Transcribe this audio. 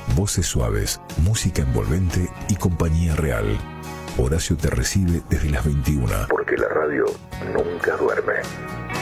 Voces suaves, música envolvente y compañía real. Horacio te recibe desde las 21. Porque la radio nunca duerme.